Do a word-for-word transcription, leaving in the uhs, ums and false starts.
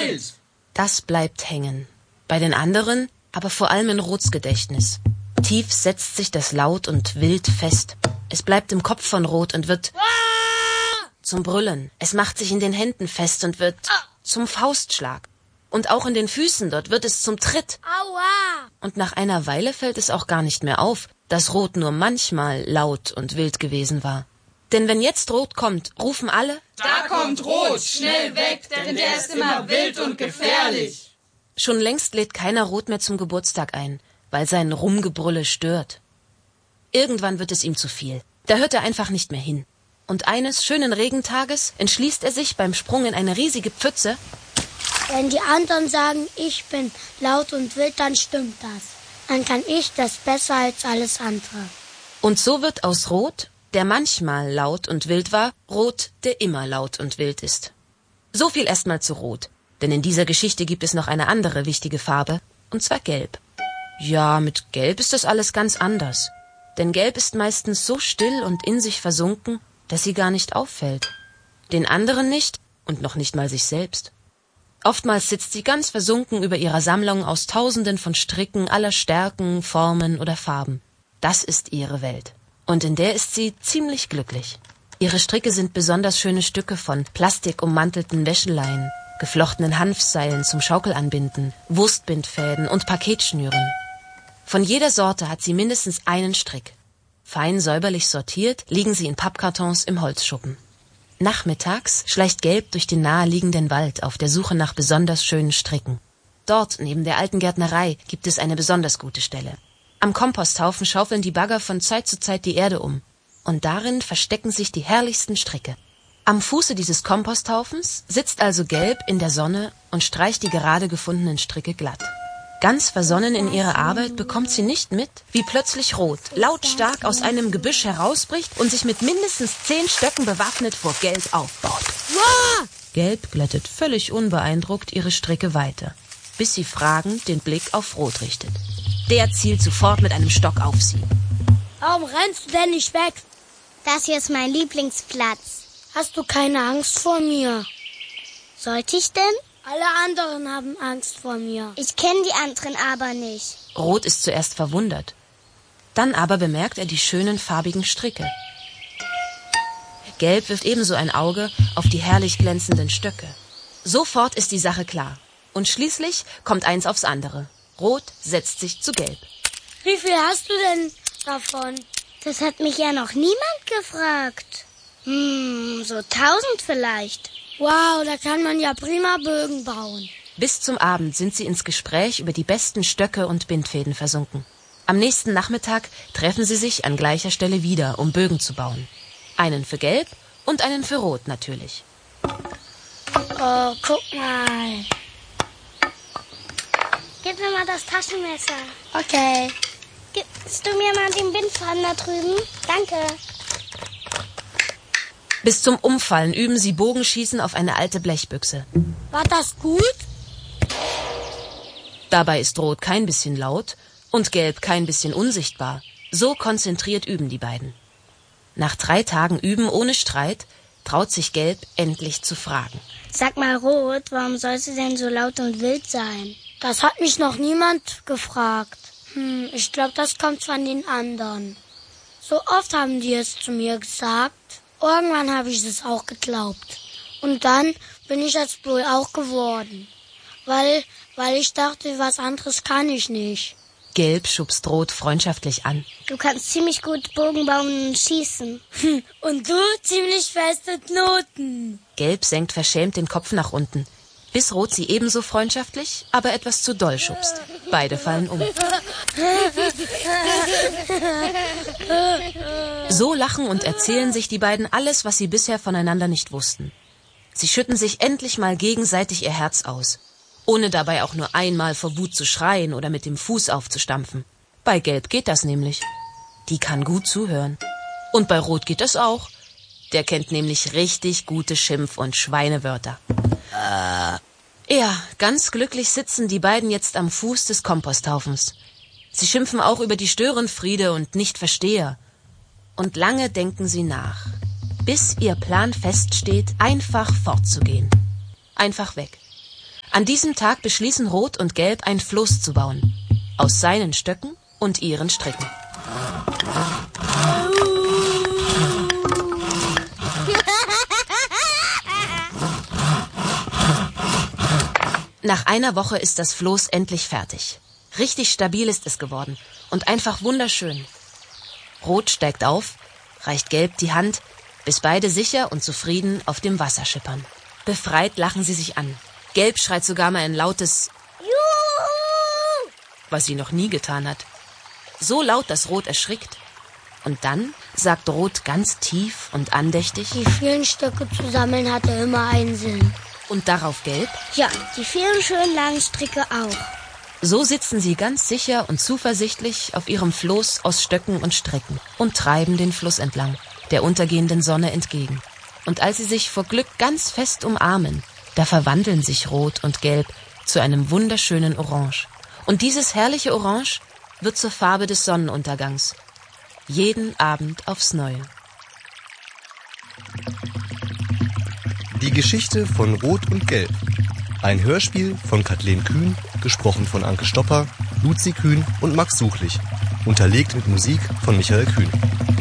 wild. Das bleibt hängen. Bei den anderen, aber vor allem in Roths Gedächtnis. Tief setzt sich das laut und wild fest. Es bleibt im Kopf von Roth und wird zum Brüllen. Es macht sich in den Händen fest und wird zum Faustschlag. Und auch in den Füßen, dort wird es zum Tritt. Aua! Und nach einer Weile fällt es auch gar nicht mehr auf, dass Roth nur manchmal laut und wild gewesen war. Denn wenn jetzt Roth kommt, rufen alle: Da kommt Roth, schnell weg, denn der ist immer wild und gefährlich. Schon längst lädt keiner Roth mehr zum Geburtstag ein, weil sein Rumgebrülle stört. Irgendwann wird es ihm zu viel. Da hört er einfach nicht mehr hin. Und eines schönen Regentages entschließt er sich beim Sprung in eine riesige Pfütze: Wenn die anderen sagen, ich bin laut und wild, dann stimmt das. Dann kann ich das besser als alles andere. Und so wird aus Roth, der manchmal laut und wild war, Roth, der immer laut und wild ist. So viel erstmal zu Roth. Denn in dieser Geschichte gibt es noch eine andere wichtige Farbe, und zwar Gelb. Ja, mit Gelb ist das alles ganz anders. Denn Gelb ist meistens so still und in sich versunken, dass sie gar nicht auffällt. Den anderen nicht und noch nicht mal sich selbst. Oftmals sitzt sie ganz versunken über ihrer Sammlung aus Tausenden von Stricken aller Stärken, Formen oder Farben. Das ist ihre Welt. Und in der ist sie ziemlich glücklich. Ihre Stricke sind besonders schöne Stücke von plastikummantelten Wäscheleien, geflochtenen Hanfseilen zum Schaukelanbinden, Wurstbindfäden und Paketschnüren. Von jeder Sorte hat sie mindestens einen Strick. Fein säuberlich sortiert liegen sie in Pappkartons im Holzschuppen. Nachmittags schleicht Gelb durch den naheliegenden Wald auf der Suche nach besonders schönen Stricken. Dort, neben der alten Gärtnerei, gibt es eine besonders gute Stelle. Am Komposthaufen schaufeln die Bagger von Zeit zu Zeit die Erde um. Und darin verstecken sich die herrlichsten Stricke. Am Fuße dieses Komposthaufens sitzt also Gelb in der Sonne und streicht die gerade gefundenen Stricke glatt. Ganz versonnen in ihrer Arbeit bekommt sie nicht mit, wie plötzlich Roth lautstark aus einem Gebüsch herausbricht und sich mit mindestens zehn Stöcken bewaffnet vor Gelb aufbaut. Wow! Gelb glättet völlig unbeeindruckt ihre Stricke weiter, bis sie fragend den Blick auf Roth richtet. Der zielt sofort mit einem Stock auf sie. Warum rennst du denn nicht weg? Das hier ist mein Lieblingsplatz. Hast du keine Angst vor mir? Sollte ich denn? Alle anderen haben Angst vor mir. Ich kenne die anderen aber nicht. Roth ist zuerst verwundert. Dann aber bemerkt er die schönen farbigen Stricke. Gelb wirft ebenso ein Auge auf die herrlich glänzenden Stöcke. Sofort ist die Sache klar. Und schließlich kommt eins aufs andere. Roth setzt sich zu Gelb. Wie viel hast du denn davon? Das hat mich ja noch niemand gefragt. Hm, so tausend vielleicht. Wow, da kann man ja prima Bögen bauen. Bis zum Abend sind sie ins Gespräch über die besten Stöcke und Bindfäden versunken. Am nächsten Nachmittag treffen sie sich an gleicher Stelle wieder, um Bögen zu bauen. Einen für Gelb und einen für Roth natürlich. Oh, guck mal. Gib mir mal das Taschenmesser. Okay. Gibst du mir mal den Bindfaden da drüben? Danke. Bis zum Umfallen üben sie Bogenschießen auf eine alte Blechbüchse. War das gut? Dabei ist Roth kein bisschen laut und Gelb kein bisschen unsichtbar. So konzentriert üben die beiden. Nach drei Tagen Üben ohne Streit traut sich Gelb endlich zu fragen. Sag mal, Roth, warum soll sie denn so laut und wild sein? Das hat mich noch niemand gefragt. Hm, ich glaube, das kommt von den anderen. So oft haben die es zu mir gesagt. Irgendwann habe ich es auch geglaubt. Und dann bin ich es wohl auch geworden. Weil, weil ich dachte, was anderes kann ich nicht. Gelb schubst Roth freundschaftlich an. Du kannst ziemlich gut Bogen bauen und schießen. Und du ziemlich feste Knoten. Gelb senkt verschämt den Kopf nach unten, bis Roth sie ebenso freundschaftlich, aber etwas zu doll schubst. Beide fallen um. So lachen und erzählen sich die beiden alles, was sie bisher voneinander nicht wussten. Sie schütten sich endlich mal gegenseitig ihr Herz aus, ohne dabei auch nur einmal vor Wut zu schreien oder mit dem Fuß aufzustampfen. Bei Gelb geht das nämlich. Die kann gut zuhören. Und bei Roth geht das auch. Der kennt nämlich richtig gute Schimpf- und Schweinewörter. Äh. Ja, ganz glücklich sitzen die beiden jetzt am Fuß des Komposthaufens. Sie schimpfen auch über die Störenfriede und Nichtversteher. Und lange denken sie nach, bis ihr Plan feststeht, einfach fortzugehen. Einfach weg. An diesem Tag beschließen Rot und Gelb, ein Floß zu bauen. Aus seinen Stöcken und ihren Stricken. Nach einer Woche ist das Floß endlich fertig. Richtig stabil ist es geworden und einfach wunderschön. Rot steigt auf, reicht Gelb die Hand, bis beide sicher und zufrieden auf dem Wasser schippern. Befreit lachen sie sich an. Gelb schreit sogar mal ein lautes Juhu, was sie noch nie getan hat. So laut, dass Rot erschrickt. Und dann sagt Rot ganz tief und andächtig: Die vielen Stücke zu sammeln hatte immer einen Sinn. Und darauf Gelb: Ja, die vielen schönen langen Stricke auch. So sitzen sie ganz sicher und zuversichtlich auf ihrem Floß aus Stöcken und Stricken und treiben den Fluss entlang, der untergehenden Sonne entgegen. Und als sie sich vor Glück ganz fest umarmen, da verwandeln sich Rot und Gelb zu einem wunderschönen Orange. Und dieses herrliche Orange wird zur Farbe des Sonnenuntergangs. Jeden Abend aufs Neue. Die Geschichte von Rot und Gelb. Ein Hörspiel von Kathleen Kühn, gesprochen von Anke Stopper, Luzi Kühn und Max Suchlich. Unterlegt mit Musik von Michael Kühn.